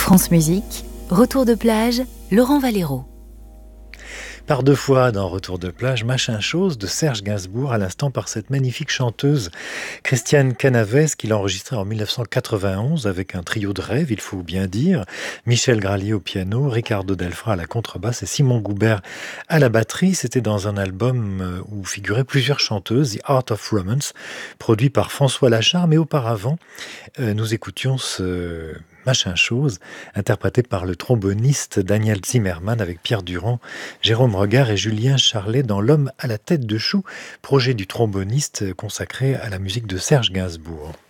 France Musique, retour de plage, Laurent Valero. Par deux fois dans Retour de plage, Machin chose de Serge Gainsbourg, à l'instant par cette magnifique chanteuse Christiane Canavès qu'il a enregistrée en 1991 avec un trio de rêve, il faut bien dire. Michel Gralier au piano, Ricardo Delfra à la contrebasse et Simon Goubert à la batterie. C'était dans un album où figuraient plusieurs chanteuses, The Art of Romance, produit par François Lachar. Mais auparavant, nous écoutions ce Machin chose, interprété par le tromboniste Daniel Zimmermann avec Pierre Durand, Jérôme Regard et Julien Charlet dans L'homme à la tête de chou, projet du tromboniste consacré à la musique de Serge Gainsbourg.